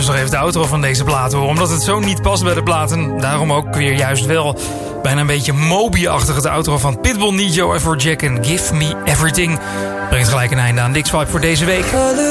nog even de outro van deze plaat horen. Omdat het zo niet past bij de platen. Daarom ook weer juist wel bijna een beetje Moby-achtig de outro van Pitbull, Nijo en Jack en Give Me Everything. Brengt gelijk een einde aan Dix Vibe voor deze week.